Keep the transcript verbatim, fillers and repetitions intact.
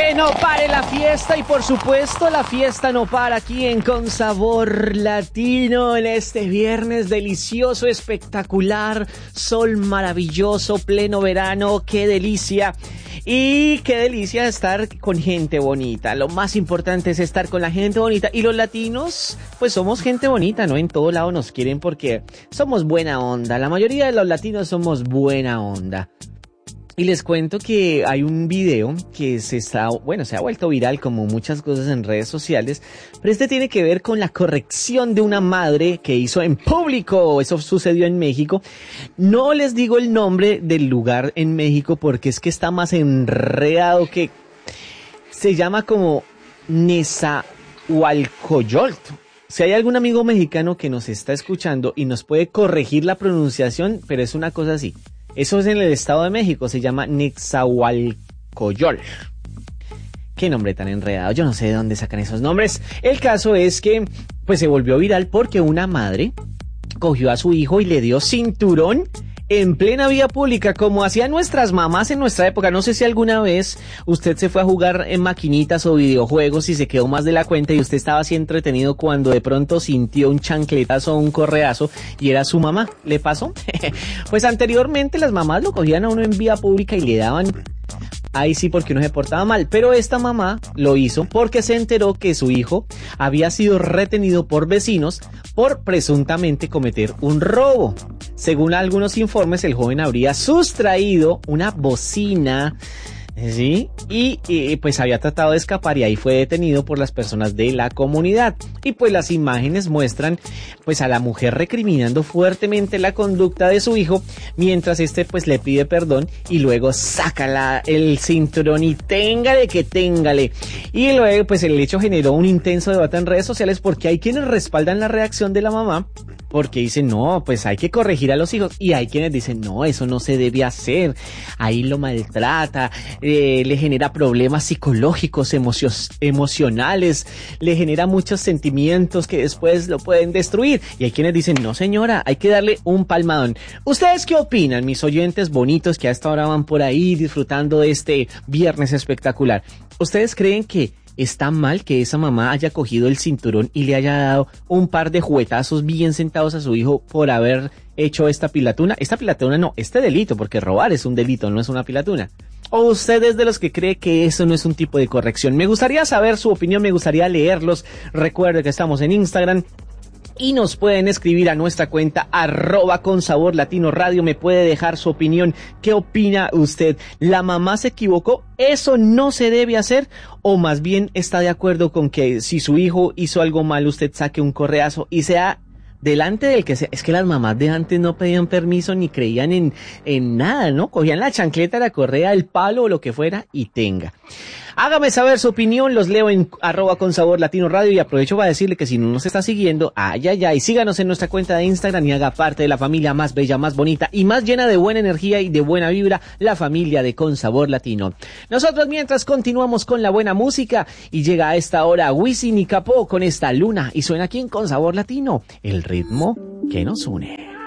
Que no pare la fiesta y por supuesto la fiesta no para aquí en Con Sabor Latino en este viernes delicioso, espectacular, sol maravilloso, pleno verano, qué delicia. Y qué delicia estar con gente bonita. Lo más importante es estar con la gente bonita. Y los latinos, pues somos gente bonita, ¿no? En todo lado nos quieren porque somos buena onda. La mayoría de los latinos somos buena onda. Y les cuento que hay un video que se está, bueno, se ha vuelto viral como muchas cosas en redes sociales, pero este tiene que ver con la corrección de una madre que hizo en público. Eso sucedió en México. No les digo el nombre del lugar en México porque es que está más enredado que se llama como Nezahualcóyotl. Si hay algún amigo mexicano que nos está escuchando y nos puede corregir la pronunciación, pero es una cosa así. Eso es en el Estado de México, se llama Nezahualcóyotl. Qué nombre tan enredado, yo no sé de dónde sacan esos nombres. El caso es que pues se volvió viral porque una madre cogió a su hijo y le dio cinturón en plena vía pública, como hacían nuestras mamás en nuestra época. No sé si alguna vez usted se fue a jugar en maquinitas o videojuegos y se quedó más de la cuenta y usted estaba así entretenido cuando de pronto sintió un chancletazo o un correazo y era su mamá. ¿Le pasó? Pues anteriormente las mamás lo cogían a uno en vía pública y le daban... Ahí sí, porque uno se portaba mal, pero esta mamá lo hizo porque se enteró que su hijo había sido retenido por vecinos por presuntamente cometer un robo. Según algunos informes, el joven habría sustraído una bocina, ¿sí? Y, y pues había tratado de escapar y ahí fue detenido por las personas de la comunidad. Y pues las imágenes muestran pues a la mujer recriminando fuertemente la conducta de su hijo, mientras este pues le pide perdón y luego saca la, el cinturón y téngale que téngale. Y luego pues el hecho generó un intenso debate en redes sociales porque hay quienes respaldan la reacción de la mamá, porque dicen, no, pues hay que corregir a los hijos. Y hay quienes dicen, no, eso no se debe hacer. Ahí lo maltrata, eh, le genera problemas psicológicos, emocio- emocionales, le genera muchos sentimientos que después lo pueden destruir. Y hay quienes dicen, no señora, hay que darle un palmadón. ¿Ustedes qué opinan, mis oyentes bonitos que a esta hora van por ahí disfrutando de este viernes espectacular? ¿Ustedes creen que está mal que esa mamá haya cogido el cinturón y le haya dado un par de juguetazos bien sentados a su hijo por haber hecho esta pilatuna? Esta pilatuna no, este delito, porque robar es un delito, no es una pilatuna. ¿O usted es de los que cree que eso no es un tipo de corrección? Me gustaría saber su opinión, me gustaría leerlos. Recuerde que estamos en Instagram y nos pueden escribir a nuestra cuenta arroba con sabor latino radio. Me puede dejar su opinión. ¿Qué opina usted? ¿La mamá se equivocó? ¿Eso no se debe hacer? ¿O más bien está de acuerdo con que si su hijo hizo algo mal usted saque un correazo y sea delante del que sea? Es que las mamás de antes no pedían permiso ni creían en, en nada, ¿no? Cogían la chancleta, la correa, el palo o lo que fuera y tenga. Hágame saber su opinión, los leo en arroba con sabor latino radio y aprovecho para decirle que si no nos está siguiendo, ay, ay, ay, síganos en nuestra cuenta de Instagram y haga parte de la familia más bella, más bonita y más llena de buena energía y de buena vibra, la familia de Con Sabor Latino. Nosotros mientras continuamos con la buena música y llega a esta hora Wisin y Capó con esta luna y suena aquí en Con Sabor Latino, el ritmo que nos une.